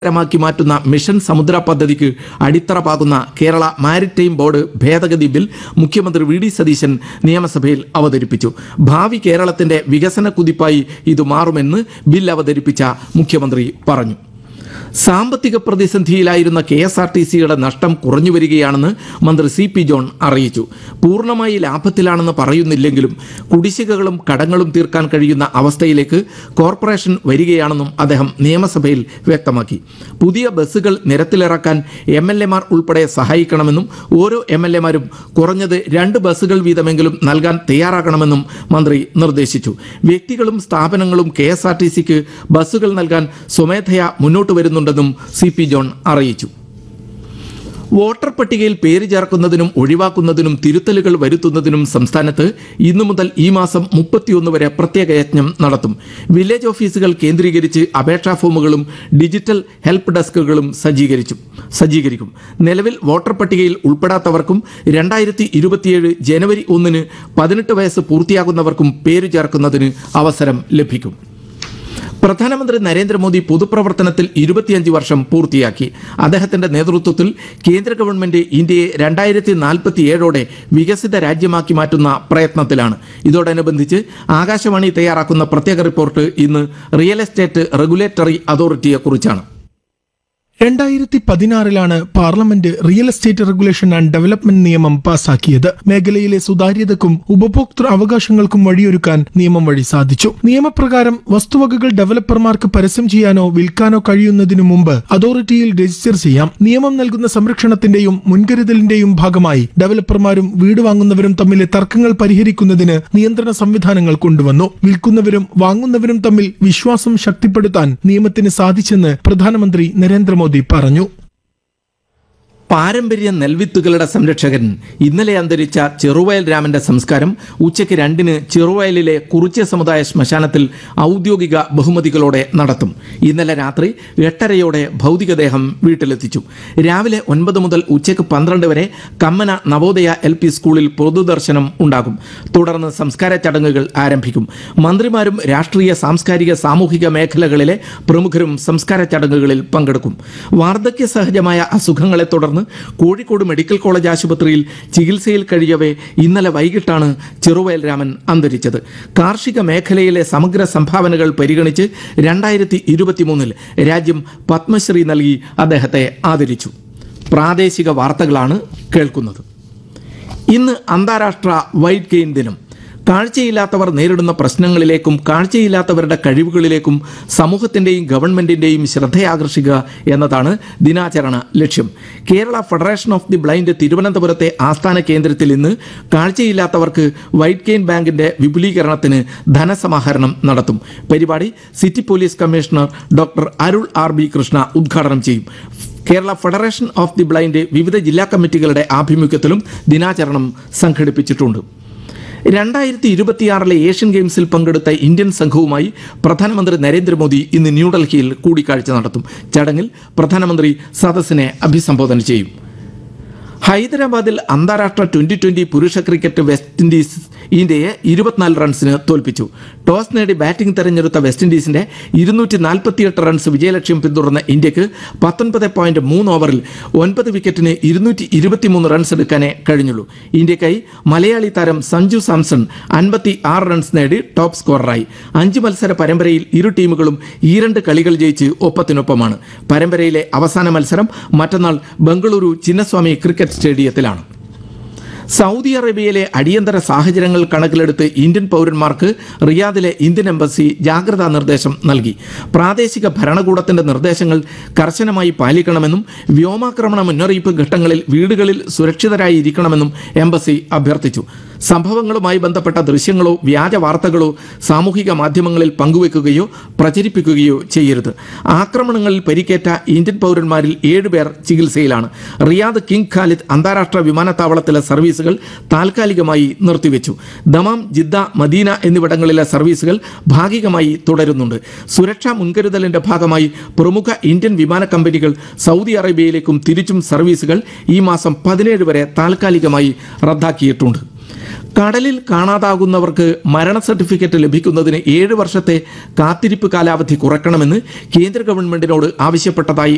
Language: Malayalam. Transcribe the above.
ാക്കി മാറ്റുന്ന മിഷൻ സമുദ്ര പദ്ധതിക്ക് അടിത്തറ പാകുന്ന കേരള മാരിടൈം ബോർഡ് ഭേദഗതി ബിൽ മുഖ്യമന്ത്രി വി ഡി സതീശൻ നിയമസഭയിൽ അവതരിപ്പിച്ചു. ഭാവി കേരളത്തിന്റെ വികസന കുതിപ്പായി ഇത് മാറുമെന്ന് ബിൽ അവതരിപ്പിച്ച മുഖ്യമന്ത്രി പറഞ്ഞു. സാമ്പത്തിക പ്രതിസന്ധിയിലായിരുന്ന KSRTCയുടെ നഷ്ടം കുറഞ്ഞു വരികയാണെന്ന് മന്ത്രി CP ജോൺ അറിയിച്ചു. പൂർണ്ണമായി ലാഭത്തിലാണെന്ന് പറയുന്നില്ലെങ്കിലും കുടിശ്ശികകളും കടങ്ങളും തീർക്കാൻ കഴിയുന്ന അവസ്ഥയിലേക്ക് കോർപ്പറേഷൻ വരികയാണെന്നും അദ്ദേഹം നിയമസഭയിൽ വ്യക്തമാക്കി. പുതിയ ബസ്സുകൾ നിരത്തിലിറക്കാൻ MLAമാർ ഉൾപ്പെടെ സഹായിക്കണമെന്നും ഓരോ MLAമാരും കുറഞ്ഞത് 2 ബസ്സുകൾ വീതമെങ്കിലും നൽകാൻ തയ്യാറാകണമെന്നും മന്ത്രി നിർദ്ദേശിച്ചു. വ്യക്തികളും സ്ഥാപനങ്ങളും KSRTCക്ക് ബസ്സുകൾ നൽകാൻ സ്വമേധയാ മുന്നോട്ട് വരുന്നുണ്ടെന്നും CP ജോൺ അറിയിച്ചു. വോട്ടർ പട്ടികയിൽ പേര് ചേർക്കുന്നതിനും ഒഴിവാക്കുന്നതിനും തിരുത്തലുകൾ വരുത്തുന്നതിനും സംസ്ഥാനത്ത് ഇന്നു മുതൽ ഈ മാസം 31 വരെ പ്രത്യേക യജ്ഞം നടത്തും. വില്ലേജ് ഓഫീസുകൾ കേന്ദ്രീകരിച്ച് അപേക്ഷാ ഫോമുകളും ഡിജിറ്റൽ ഹെൽപ്പ് ഡെസ്കുകളും സജ്ജീകരിക്കും. നിലവിൽ വോട്ടർ പട്ടികയിൽ ഉൾപ്പെടാത്തവർക്കും 2027 ജനുവരി 1 18 വയസ്സ് പൂർത്തിയാകുന്നവർക്കും പേര് ചേർക്കുന്നതിന് അവസരം ലഭിക്കും. പ്രധാനമന്ത്രി നരേന്ദ്രമോദി പൊതുപ്രവർത്തനത്തിൽ 25 വർഷം പൂർത്തിയാക്കി. അദ്ദേഹത്തിന്റെ നേതൃത്വത്തിൽ കേന്ദ്ര ഗവൺമെന്റ് ഇന്ത്യയെ 2047 വികസിത രാജ്യമാക്കി മാറ്റുന്ന പ്രയത്നത്തിലാണ്. ഇതോടനുബന്ധിച്ച് ആകാശവാണി തയ്യാറാക്കുന്ന പ്രത്യേക റിപ്പോർട്ട് ഇന്ന് real estate regulatory അതോറിറ്റിയെക്കുറിച്ചാണ്. 2016 parliament real estate regulation and development നിയമം പാസാക്കിയത്. മേഖലയിലെ സുതാര്യതക്കും ഉപഭോക്തൃ അവകാശങ്ങൾക്കും വഴിയൊരുക്കാൻ നിയമം വഴി സാധിച്ചു. നിയമപ്രകാരം വസ്തുവകകൾ ഡെവലപ്പർമാർക്ക് പരസ്യം ചെയ്യാനോ വിൽക്കാനോ കഴിയുന്നതിനു മുമ്പ് അതോറിറ്റിയിൽ രജിസ്റ്റർ ചെയ്യാം. നിയമം നൽകുന്ന സംരക്ഷണത്തിന്റെയും മുൻകരുതലിന്റെയും ഭാഗമായി ഡെവലപ്പർമാരും വീട് വാങ്ങുന്നവരും തമ്മിലെ തർക്കങ്ങൾ പരിഹരിക്കുന്നതിന് നിയന്ത്രണ സംവിധാനങ്ങൾ കൊണ്ടുവന്നു. വിൽക്കുന്നവരും വാങ്ങുന്നവരും തമ്മിൽ വിശ്വാസം ശക്തിപ്പെടുത്താൻ നിയമത്തിന് സാധിച്ചെന്ന് പ്രധാനമന്ത്രി നരേന്ദ്രമോദി പറഞ്ഞു. പാരമ്പര്യ നെൽവിത്തുകളുടെ സംരക്ഷകൻ ഇന്നലെ അന്തരിച്ച ചെറുവയൽ രാമന്റെ സംസ്കാരം ഉച്ചയ്ക്ക് 2 ചെറുവയലിലെ കുറിച്യ സമുദായ ശ്മശാനത്തിൽ ഔദ്യോഗിക ബഹുമതികളോടെ നടത്തും. ഇന്നലെ രാത്രി 8:30 ഭൗതികദേഹം വീട്ടിലെത്തിച്ചു. രാവിലെ 9 മുതൽ ഉച്ചയ്ക്ക് 12 വരെ കമ്മന നവോദയ LP സ്കൂളിൽ പൊതുദർശനം ഉണ്ടാകും. തുടർന്ന് സംസ്കാര ചടങ്ങുകൾ ആരംഭിക്കും. മന്ത്രിമാരും രാഷ്ട്രീയ സാംസ്കാരിക സാമൂഹിക മേഖലകളിലെ പ്രമുഖരും സംസ്കാര ചടങ്ങുകളിൽ പങ്കെടുക്കും. വാർദ്ധക്യ സഹജമായ അസുഖങ്ങളെ തുടർന്ന് കോഴിക്കോട് മെഡിക്കൽ കോളേജ് ആശുപത്രിയിൽ ചികിത്സയിൽ കഴിയവേ ഇന്നലെ വൈകിട്ടാണ് ചെറുവയൽ രാമൻ അന്തരിച്ചത്. കാർഷിക മേഖലയിലെ സമഗ്ര സംഭാവനകൾ പരിഗണിച്ച് 2023 രാജ്യം പത്മശ്രീ നൽകി അദ്ദേഹത്തെ ആദരിച്ചു. പ്രാദേശിക വാർത്തകളാണ് കേൾക്കുന്നത്. ഇന്ന് അന്താരാഷ്ട്ര വൈറ്റ് കെയിൻ ദിനം. കാഴ്ചയില്ലാത്തവർ നേരിടുന്ന പ്രശ്നങ്ങളിലേക്കും കാഴ്ചയില്ലാത്തവരുടെ കഴിവുകളിലേക്കും സമൂഹത്തിന്റെയും ഗവൺമെന്റിന്റെയും ശ്രദ്ധയാകർഷിക്കുക എന്നതാണ് ദിനാചരണ ലക്ഷ്യം. Kerala federation of the blind തിരുവനന്തപുരത്തെ ആസ്ഥാന കേന്ദ്രത്തിൽ ഇന്ന് കാഴ്ചയില്ലാത്തവർക്ക് വൈറ്റ് കെയിൻ ബാങ്കിന്റെ വിപുലീകരണത്തിന് ധനസമാഹരണം നടത്തും. പരിപാടി സിറ്റി പോലീസ് കമ്മീഷണർ ഡോക്ടർ അരുൾ RB കൃഷ്ണ ഉദ്ഘാടനം ചെയ്യും. Kerala federation of the blind വിവിധ ജില്ലാ കമ്മിറ്റികളുടെ ആഭിമുഖ്യത്തിലും ദിനാചരണം സംഘടിപ്പിച്ചിട്ടുണ്ട്. 2026 ഏഷ്യൻ ഗെയിംസിൽ പങ്കെടുത്ത ഇന്ത്യൻ സംഘവുമായി പ്രധാനമന്ത്രി നരേന്ദ്രമോദി ഇന്ന് ന്യൂഡൽഹിയിൽ കൂടിക്കാഴ്ച നടത്തും. ചടങ്ങിൽ പ്രധാനമന്ത്രി സദസ്സിനെ അഭിസംബോധന ചെയ്യും. ഹൈദരാബാദിൽ അന്താരാഷ്ട്ര 2020 പുരുഷ ക്രിക്കറ്റ് വെസ്റ്റ് ഇൻഡീസ് ഇന്ത്യയെ 24 റൺസിന് തോൽപ്പിച്ചു. ടോസ് നേടി ബാറ്റിംഗ് തെരഞ്ഞെടുത്ത വെസ്റ്റ് ഇൻഡീസിന്റെ 248 റൺസ് വിജയലക്ഷ്യം പിന്തുടർന്ന ഇന്ത്യക്ക് 19.3 ഓവറിൽ 9 വിക്കറ്റിന് 223 റൺസ് എടുക്കാനേ കഴിഞ്ഞുള്ളൂ. ഇന്ത്യക്കായി മലയാളി താരം സഞ്ജു സാംസൺ 56 റൺസ് നേടി ടോപ്പ് സ്കോററായി. 5 മത്സര പരമ്പരയിൽ ഇരു ടീമുകളും 2 കളികൾ ജയിച്ച് ഒപ്പത്തിനൊപ്പമാണ്. പരമ്പരയിലെ അവസാന മത്സരം മറ്റന്നാൾ ബംഗളൂരു ചിന്നസ്വാമി ക്രിക്കറ്റ് സ്റ്റേഡിയത്തിലാണ്. സൗദി അറേബ്യയിലെ അടിയന്തര സാഹചര്യങ്ങൾ കണക്കിലെടുത്ത് ഇന്ത്യൻ പൗരന്മാർക്ക് റിയാദിലെ ഇന്ത്യൻ എംബസി ജാഗ്രതാ നിർദ്ദേശം നൽകി. പ്രാദേശിക ഭരണകൂടത്തിന്റെ നിർദ്ദേശങ്ങൾ കർശനമായി പാലിക്കണമെന്നും വ്യോമാക്രമണ മുന്നറിയിപ്പ് ഘട്ടങ്ങളിൽ വീടുകളിൽ സുരക്ഷിതരായി ഇരിക്കണമെന്നും എംബസി അഭ്യർത്ഥിച്ചു. സംഭവങ്ങളുമായി ബന്ധപ്പെട്ട ദൃശ്യങ്ങളോ വ്യാജ വാർത്തകളോ സാമൂഹിക മാധ്യമങ്ങളിൽ പങ്കുവെക്കുകയോ പ്രചരിപ്പിക്കുകയോ ചെയ്യരുത്. ആക്രമണങ്ങളിൽ പരിക്കേറ്റ ഇന്ത്യൻ പൗരന്മാരിൽ 7 പേർ ചികിത്സയിലാണ്. റിയാദ് കിങ് ഖാലിദ് അന്താരാഷ്ട്ര വിമാനത്താവളത്തിലെ സർവീസുകൾ താൽക്കാലികമായി നിർത്തിവെച്ചു. ദമാം, ജിദ്ദ, മദീന എന്നിവിടങ്ങളിലെ സർവീസുകൾ ഭാഗികമായി തുടരുന്നുണ്ട്. സുരക്ഷാ മുൻകരുതലിന്റെ ഭാഗമായി പ്രമുഖ ഇന്ത്യൻ വിമാന കമ്പനികൾ സൗദി അറേബ്യയിലേക്കും തിരിച്ചും സർവീസുകൾ ഈ മാസം 17 വരെ താൽക്കാലികമായി റദ്ദാക്കിയിട്ടുണ്ട്. കടലിൽ കാണാതാകുന്നവർക്ക് മരണ സർട്ടിഫിക്കറ്റ് ലഭിക്കുന്നതിന് 7 വർഷത്തെ കാത്തിരിപ്പ് കാലാവധി കുറയ്ക്കണമെന്ന് കേന്ദ്ര ഗവൺമെന്റിനോട് ആവശ്യപ്പെട്ടതായി